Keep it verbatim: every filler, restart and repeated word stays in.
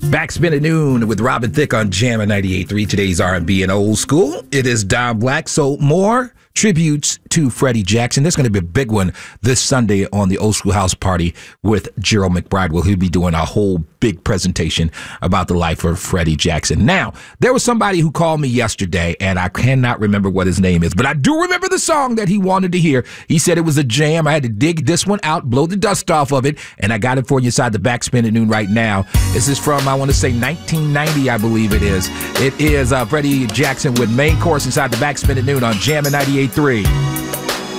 Backspin at noon with Robin Thicke on Jammin' ninety-eight point three. Today's R and B and old school. It is Don Black. So more tributes to Freddie Jackson. There's going to be a big one this Sunday on the Old School House Party with Gerald McBride. Well, he'll be doing a whole big presentation about the life of Freddie Jackson. Now, there was somebody who called me yesterday, and I cannot remember what his name is, but I do remember the song that he wanted to hear. He said it was a jam. I had to dig this one out, blow the dust off of it, and I got it for you inside the Backspin at noon right now. This is from, I want to say, nineteen ninety, I believe it is. It is uh, Freddie Jackson with Main Course inside the Backspin at noon on Jammin' ninety-eight point three.